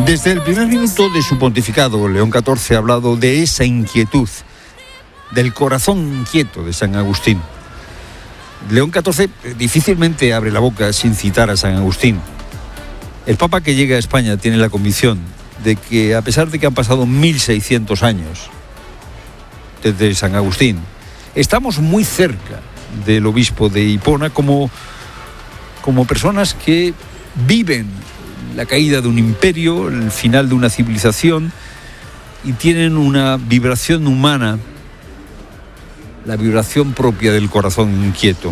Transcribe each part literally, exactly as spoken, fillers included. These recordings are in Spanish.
Desde el primer minuto de su pontificado, León catorce ha hablado de esa inquietud, del corazón inquieto de San Agustín. León catorce difícilmente abre la boca sin citar a San Agustín. El Papa que llega a España tiene la convicción de que, a pesar de que han pasado mil seiscientos años desde San Agustín, estamos muy cerca del obispo de Hipona como, como personas que viven la caída de un imperio, el final de una civilización, y tienen una vibración humana, la vibración propia del corazón inquieto.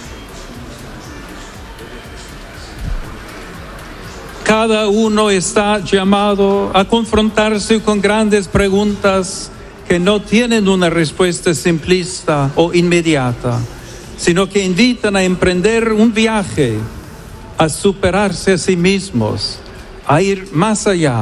Cada uno está llamado a confrontarse con grandes preguntas que no tienen una respuesta simplista o inmediata, sino que invitan a emprender un viaje, a superarse a sí mismos, a ir más allá.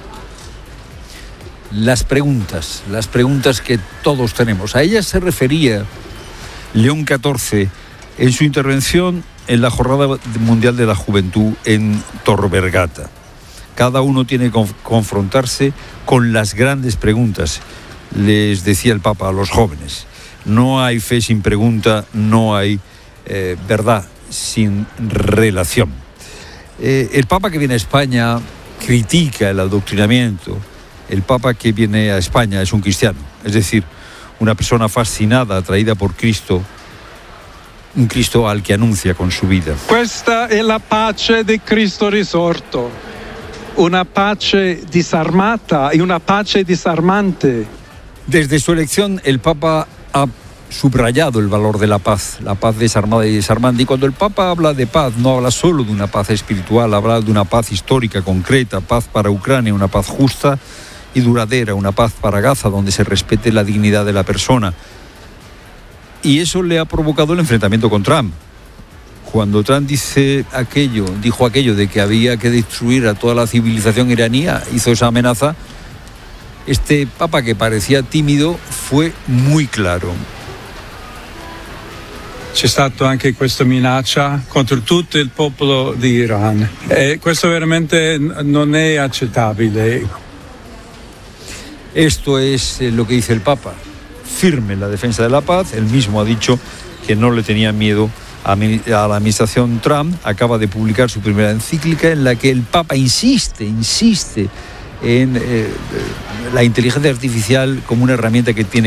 Las preguntas, las preguntas que todos tenemos. A ellas se refería León catorce en su intervención en la Jornada Mundial de la Juventud en Tor Vergata. Cada uno tiene que confrontarse con las grandes preguntas, les decía el Papa a los jóvenes. No hay fe sin pregunta, no hay eh, verdad sin relación. Eh, el Papa que viene a España critica el adoctrinamiento. El Papa que viene a España es un cristiano, es decir, una persona fascinada, atraída por Cristo, un Cristo al que anuncia con su vida. Questa è la pace di Cristo risorto, una pace disarmata y una pace disarmante. Desde su elección, el Papa ha subrayado el valor de la paz, la paz desarmada y desarmante. Y cuando el Papa habla de paz, no habla solo de una paz espiritual, habla de una paz histórica, concreta, paz para Ucrania, una paz justa y duradera, una paz para Gaza, donde se respete la dignidad de la persona. Y eso le ha provocado el enfrentamiento con Trump. Cuando Trump dice aquello, dijo aquello de que había que destruir a toda la civilización iraní, hizo esa amenaza, este Papa que parecía tímido fue muy claro. C'è stata anche questa minaccia contro tutto il popolo di Iran e questo veramente non è accettabile. Esto es lo que dice el Papa, firme en la defensa de la paz. Él mismo ha dicho que no le tenía miedo a, a la administración Trump. Acaba de publicar su primera encíclica en la que el Papa insiste, insiste en eh, la inteligencia artificial como una herramienta que tiene